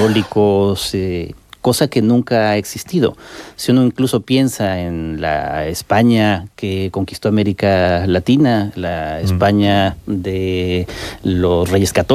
católicos, cosa que nunca ha existido. Si uno incluso piensa en la España que conquistó América Latina, la España de los Reyes Católicos,